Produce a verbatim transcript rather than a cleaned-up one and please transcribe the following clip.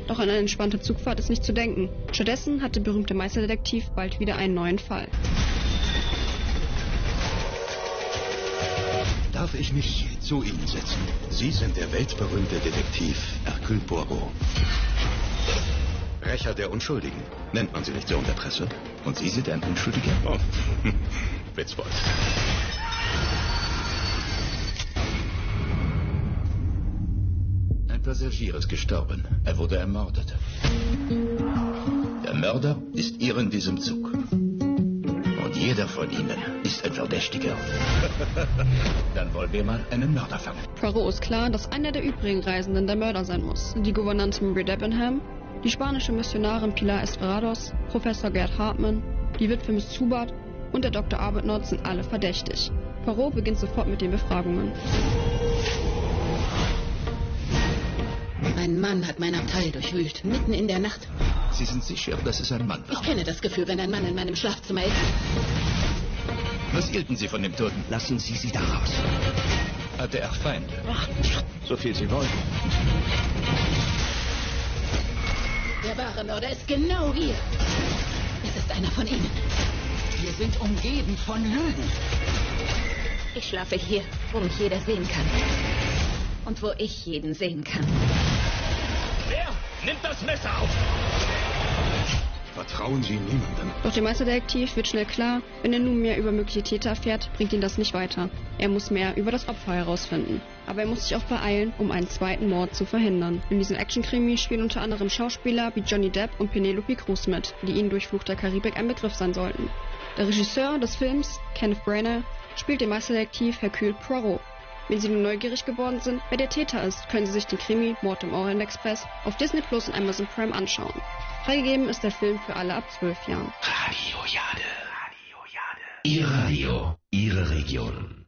Doch an eine entspannte Zugfahrt ist nicht zu denken. Stattdessen hat der berühmte Meisterdetektiv bald wieder einen neuen Fall. Darf ich mich zu Ihnen setzen? Sie sind der weltberühmte Detektiv Hercule Poirot. Rächer der Unschuldigen. Nennt man Sie nicht so in der Presse? Und Sie sind ein Unschuldiger? Oh, Witzbold. Ein Passagier ist gestorben. Er wurde ermordet. Der Mörder ist hier in diesem Zug. Und jeder von Ihnen ist ein Verdächtiger. Dann wollen wir mal einen Mörder fangen. Poirot ist klar, dass einer der übrigen Reisenden der Mörder sein muss. Die Gouvernante Marie Debenham, die spanische Missionarin Pilar Estrados, Professor Gerd Hartmann, die Witwe Miss Zubat und der Doktor Arbuthnot sind alle verdächtig. Poirot beginnt sofort mit den Befragungen. Ein Mann hat mein Abteil durchwühlt, mitten in der Nacht. Sie sind sicher, dass es ein Mann war? Ich kenne das Gefühl, wenn ein Mann in meinem Schlafzimmer ist. Was hielten Sie von dem Toten? Lassen Sie sie da raus. Hatte er Feinde? Ach, so viel Sie wollen. Der wahre Mörder ist genau hier. Es ist einer von Ihnen. Wir sind umgeben von Lügen. Ich schlafe hier, wo mich jeder sehen kann. Und wo ich jeden sehen kann. Wer nimmt das Messer auf? Vertrauen Sie niemandem. Doch dem Meisterdetektiv wird schnell klar, wenn er nun mehr über mögliche Täter erfährt, bringt ihn das nicht weiter. Er muss mehr über das Opfer herausfinden. Aber er muss sich auch beeilen, um einen zweiten Mord zu verhindern. In diesem Actionkrimi spielen unter anderem Schauspieler wie Johnny Depp und Penelope Cruz mit, die ihnen durch Fluch der Karibik ein Begriff sein sollten. Der Regisseur des Films, Kenneth Branagh, spielt den Meisterdetektiv Hercule Poirot. Wenn Sie nun neugierig geworden sind, wer der Täter ist, können Sie sich den Krimi Mord im Orient Express auf Disney Plus und Amazon Prime anschauen. Freigegeben ist der Film für alle ab zwölf Jahren. Radio Jade. Radio Jade. Ihr Radio, Ihre Region.